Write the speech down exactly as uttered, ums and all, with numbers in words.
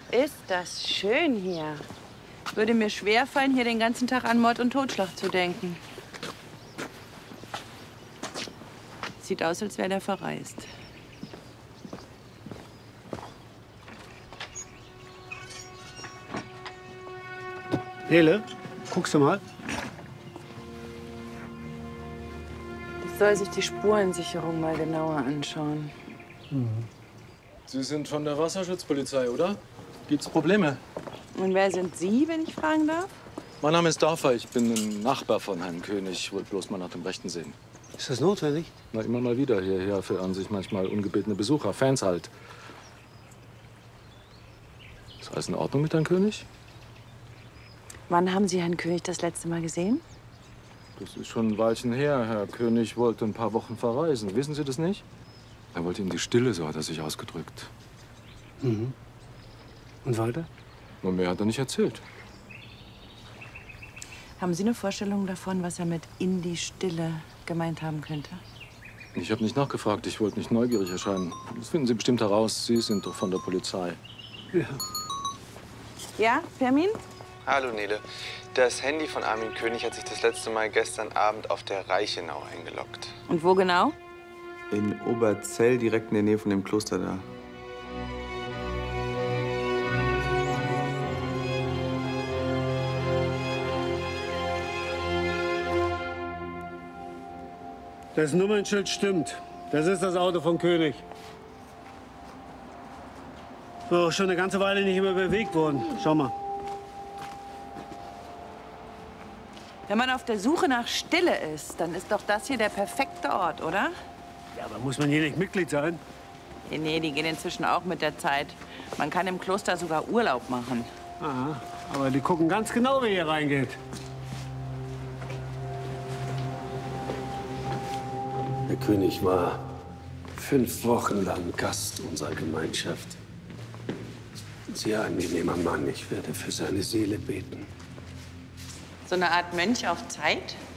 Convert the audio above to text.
Ist das schön hier. Würde mir schwerfallen, hier den ganzen Tag an Mord und Totschlag zu denken. Sieht aus, als wäre der verreist. Nele, guckst du mal? Ich soll sich die Spurensicherung mal genauer anschauen. Mhm. Sie sind von der Wasserschutzpolizei, oder? Gibt's Probleme? Und wer sind Sie, wenn ich fragen darf? Mein Name ist Darfer, ich bin ein Nachbar von Herrn König. Ich wollte bloß mal nach dem Rechten sehen. Ist das notwendig? Na, immer mal wieder hierher verirren sich manchmal ungebetene Besucher, Fans halt. Ist alles in Ordnung mit Herrn König? Wann haben Sie Herrn König das letzte Mal gesehen? Das ist schon ein Weilchen her. Herr König wollte ein paar Wochen verreisen. Wissen Sie das nicht? Er wollte in die Stille, so hat er sich ausgedrückt. Mhm. Und weiter? Und mehr hat er nicht erzählt. Haben Sie eine Vorstellung davon, was er mit in die Stille gemeint haben könnte? Ich habe nicht nachgefragt. Ich wollte nicht neugierig erscheinen. Das finden Sie bestimmt heraus. Sie sind doch von der Polizei. Ja. Ja, Fermin? Hallo Nele. Das Handy von Armin König hat sich das letzte Mal gestern Abend auf der Reichenau eingeloggt. Und wo genau? In Oberzell, direkt in der Nähe von dem Kloster da. Das Nummernschild stimmt. Das ist das Auto von König. So, schon eine ganze Weile nicht mehr bewegt worden. Schau mal. Wenn man auf der Suche nach Stille ist, dann ist doch das hier der perfekte Ort, oder? Ja, aber muss man hier nicht Mitglied sein? Nee, nee, die gehen inzwischen auch mit der Zeit. Man kann im Kloster sogar Urlaub machen. Aha, aber die gucken ganz genau, wer hier reingeht. Der König war fünf Wochen lang Gast unserer Gemeinschaft. Sehr angenehmer Mann. Ich werde für seine Seele beten. So eine Art Mönch auf Zeit?